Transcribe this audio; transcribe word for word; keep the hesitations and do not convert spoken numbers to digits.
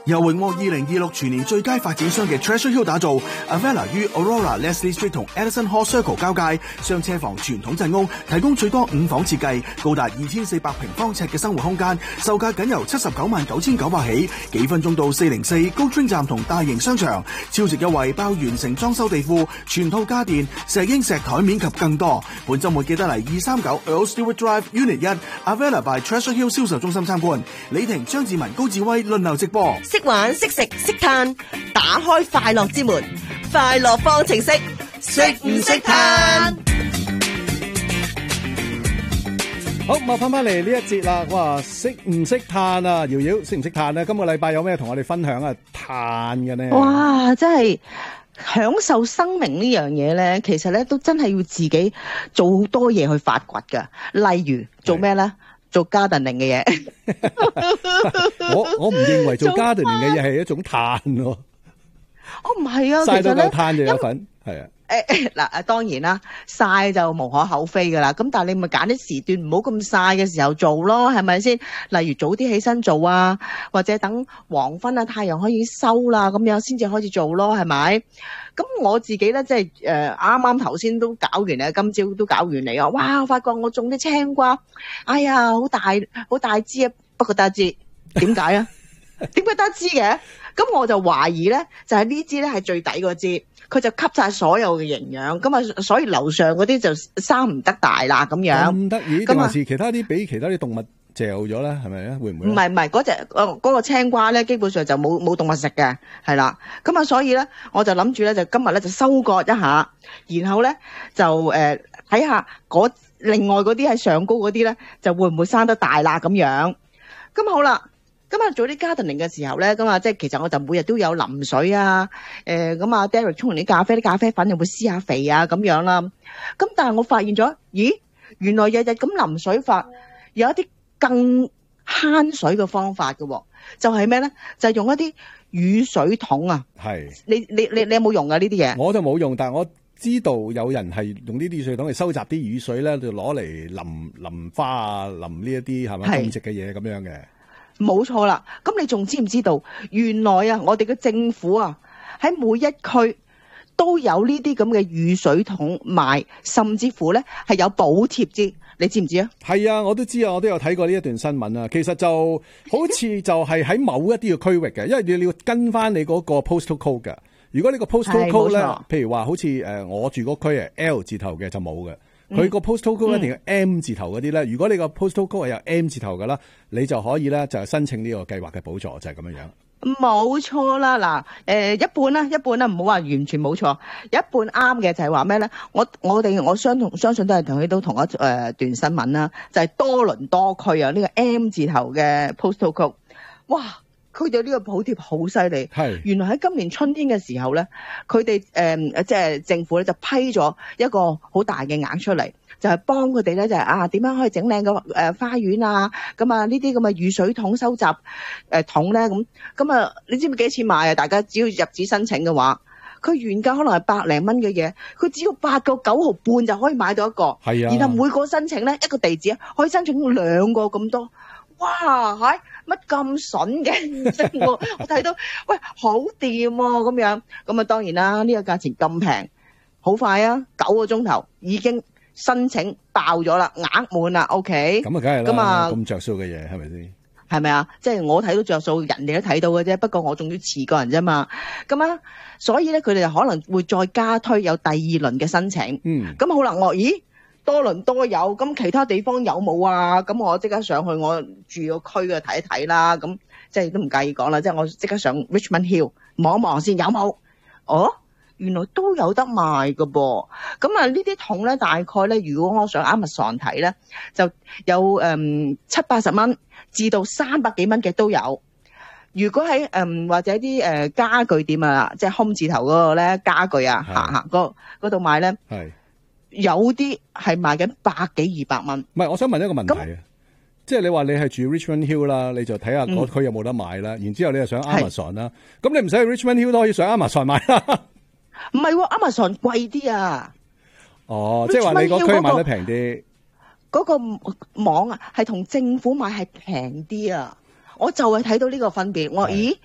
由榮獲二零二六全年最佳發展商嘅 Treasure Hill 打造 ，Avella 於 Aurora Leslie Street 同 Edison Hall Circle 交界，雙車房傳統鎮屋，提供最多五房設計，高達二千四百平方尺嘅生活空間，售價僅由七十九萬九千九百起，幾分鐘到四零四高村站同大型商場，超值優惠包完成裝修地庫、全套家電、石英石台面及更多。本週末記得嚟二三九 Earl Stewart Drive Unit 一 Avella by Treasure Hill 銷售中心參觀。李婷、張志文、高志威輪流直播。 識玩識食識嘆，打開快樂之門，快樂方程式，識唔識嘆？ 好，咁啊，翻翻嚟呢一節啦。哇，識唔識嘆啊？瑤瑤識唔識嘆咧？今個禮拜有咩同我哋分享啊？嘆嘅呢？ 哇，真係享受生命呢樣嘢咧，其實咧都真係要自己做好多嘢去發掘噶。例如做咩咧？做 gardening 嘅嘢， 我我唔認為做 gardening 嘅嘢係一種嘆咯。 我唔係啊， 曬到夠嘆就有份，係啊。 誒嗱誒，當然啦，曬就無可厚非噶啦。咁但係你咪揀啲時段，唔好咁曬嘅時候做咯，係咪先？例如早啲起身做啊，或者等黃昏啊，太陽可以收啦，咁樣先至開始做咯，係咪？咁我自己咧，即係誒啱啱頭先都搞完咧，今朝都搞完嚟啊！哇，我發覺我種啲青瓜，哎呀，好大好大枝啊，不過得一枝，點解啊？點解得一枝嘅？咁我就懷疑咧，就係呢枝咧係最底嗰枝。佢就吸晒所有嘅營養，咁啊，所以樓上嗰啲就生唔得大啦，咁樣。咁得意，定還是其他啲俾其他啲動物嚼咗咧？係咪啊？會唔會？ 唔係唔係，嗰隻嗰個青瓜咧，基本上就冇冇動物食嘅，係啦。咁啊，所以咧，我就諗住咧，就今日咧就收割一下，然後咧就誒睇下嗰另外嗰啲喺上高嗰啲咧，就會唔會生得大啦咁樣。咁好啦。咁啊，做啲 gardening 嘅時候咧，咁啊，即係其實我就每日都有淋水啊，誒，咁啊 Derek 沖完啲咖啡，啲咖啡粉又會施下肥啊，咁樣啦。咁但係我發現咗，咦，原來日日咁淋水法有一啲更慳水嘅方法嘅，就係咩咧？就係用一啲雨水桶啊。係。你你你你有冇用啊呢啲嘢？ 我就冇用，但係我知道有人係用呢啲雨水桶嚟收集啲雨水咧，就攞嚟淋淋花啊，淋呢一啲係咪種植嘅嘢咁樣嘅。 冇錯啦，咁你仲知唔知道？原來啊，我哋嘅政府啊，喺每一區都有呢啲咁嘅雨水桶賣，甚至乎咧係有補貼之，你知唔知啊？ 係啊，我都知啊，我都有睇過呢一段新聞啊。其實就好似就係喺某一啲嘅區域嘅，因為你要跟翻你嗰個 postal code 嘅。如果你個 postal code 咧，譬如話好似誒我住嗰區係 L 字頭嘅就冇嘅。佢個 postal code 一定要 M 字頭嗰啲咧，如果你個 postal code 係有 M 字頭噶啦，你就可以咧就申請呢個計劃嘅補助，就係咁樣樣。 冇錯啦，嗱，誒一半啦，一半啦，唔好話完全冇錯，一半啱嘅就係話咩咧？我我哋我相同相信都係同佢都同一誒段新聞啦，就係多倫多區啊，呢個 M 字頭嘅 postal code，哇！佢哋呢個補貼好犀利，係原來喺今年春天嘅時候咧，佢哋誒即係政府咧就批咗一個好大嘅額出嚟，就係幫佢哋咧就係啊點樣可以整靚個誒花園啊，咁啊呢啲咁嘅雨水桶收集誒桶咧咁，咁啊你知唔知幾錢買啊？大家只要入紙申請嘅話，佢原價可能係百零蚊嘅嘢，佢只要八個九毫半就可以買到一個，係啊，然後每個申請咧一個地址可以申請兩個咁多。哇，係乜咁筍嘅？我我睇到，喂，好掂喎，咁樣，咁啊，當然啦，呢個價錢咁平，好快啊，九個鐘頭已經申請爆咗啦，額滿啦 ，OK。 咁啊，梗係啦， 咁啊， 咁着數嘅嘢係咪先？ 係咪啊？即係我睇到着數，人哋都睇到嘅啫。不過我仲要遲過人啫嘛。咁啊，所以咧，佢哋就可能會再加推有第二輪嘅申請。嗯。咁好啦，我咦？多倫多有，咁其他地方有冇啊？咁我即刻上去我住個區嘅睇一睇啦。咁即係都唔介意講啦，即係我即刻上 Richmond Hill 望一望先，有冇？哦，原來都有得賣㗎噃。咁啊，呢啲桶咧，大概咧，如果我上 Amazon 睇咧，就有誒七八十蚊至到三百幾蚊嘅都有。如果喺誒、嗯、或者啲誒、呃、家具店啊，即係 Home 字頭嗰個咧家具啊，行行嗰嗰度買咧。係。有啲係賣緊百幾二百蚊。唔係， 我想問一個問題啊，即係你話你係住 Richmond Hill 啦，你就睇下嗰區有冇得買啦。然之後你又上 Amazon 啦，咁你唔使去 Richmond Hill 都可以上 Amazon 買啦。 唔係喎 ，Amazon 貴啲啊。 哦，即係話你嗰區買得平啲。 嗰個網啊，係同政府買係平啲啊。我就係睇到呢個分別。我咦，